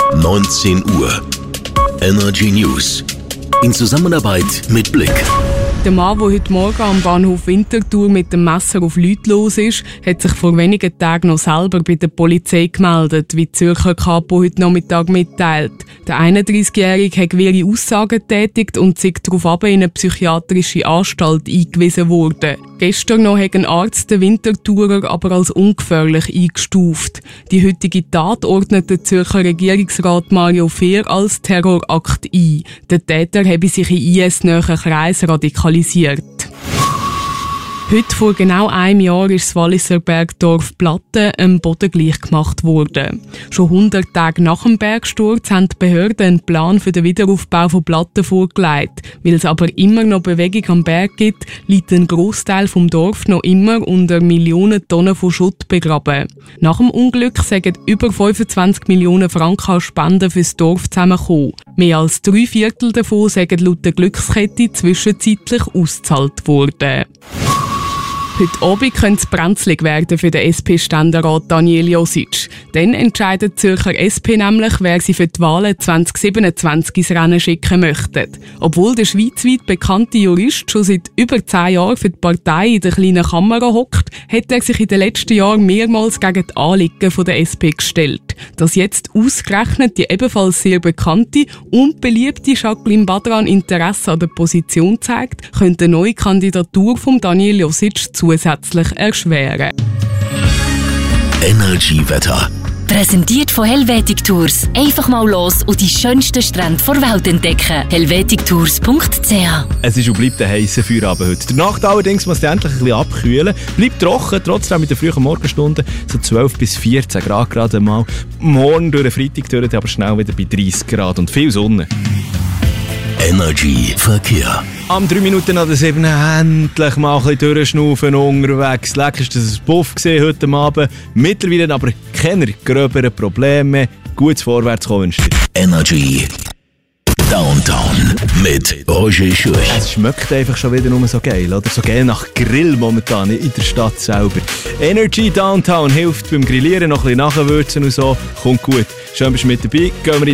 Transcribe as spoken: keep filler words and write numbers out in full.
neunzehn Uhr. Energy News. In Zusammenarbeit mit Blick. Der Mann, der heute Morgen am Bahnhof Winterthur mit dem Messer auf Leute los ist, hat sich vor wenigen Tagen noch selber bei der Polizei gemeldet, wie die Zürcher Kapo heute Nachmittag mitteilt. Der einunddreißigjährige hat gewisse Aussagen getätigt und sich daraufhin in eine psychiatrische Anstalt eingewiesen worden. Gestern noch hat ein Arzt den Winterthurer aber als ungefährlich eingestuft. Die heutige Tat ordnet der Zürcher Regierungsrat Mario Fehr als Terrorakt ein. Der Täter habe sich in I S-nahen Kreisen radikalisiert. Heute vor genau einem Jahr ist das Walliser Bergdorf Platten am Boden gleich gemacht worden. Schon hundert Tage nach dem Bergsturz haben die Behörden einen Plan für den Wiederaufbau von Platten vorgelegt. Weil es aber immer noch Bewegung am Berg gibt, liegt ein Grossteil vom Dorf noch immer unter Millionen Tonnen von Schutt begraben. Nach dem Unglück sind über fünfundzwanzig Millionen Franken an Spenden fürs Dorf zusammengekommen. Mehr als drei Viertel davon sind laut der Glückskette zwischenzeitlich ausgezahlt worden. Heute Abend könnte es brenzlig werden für den S P-Ständerat Daniel Josic. Dann entscheidet die Zürcher S P nämlich, wer sie für die Wahlen zwanzig siebenundzwanzig ins Rennen schicken möchte. Obwohl der schweizweit bekannte Jurist schon seit über zehn Jahren für die Partei in der kleinen Kammer hockt, hat er sich in den letzten Jahren mehrmals gegen die Anliegen der S P gestellt. Dass jetzt ausgerechnet die ebenfalls sehr bekannte und beliebte Jacqueline Badran Interesse an der Position zeigt, könnte eine neue Kandidatur von Daniel Josic zusätzlich erschweren. Energy-Wetter. Präsentiert von Helvetic Tours. Einfach mal los und die schönsten Strände der Welt entdecken. helvetic tours punkt c h. Es ist und bleibt ein heisser Feierabend heute. Der Nacht allerdings muss es endlich ein bisschen abkühlen. Bleibt trocken, trotzdem mit den frühen Morgenstunden so zwölf bis vierzehn Grad gerade mal. Morgen durch den Freitag durch, aber schnell wieder bei dreißig Grad und viel Sonne. Energy Verkehr. Am drei Minuten nach der sieben endlich mal ein bisschen durchschnaufen unterwegs. Lecker ist das ein Buff gesehen heute Abend. Mittlerweile aber keine gröberen Probleme mehr. Gutes Vorwärtskommen. Energy Downtown mit Roger Schürch. Es schmeckt einfach schon wieder nur so geil, oder? So geil nach Grill momentan in der Stadt selber. Energy Downtown hilft beim Grillieren noch ein bisschen nachwürzen und so. Kommt gut. Schön, bist du mit dabei. Gehen wir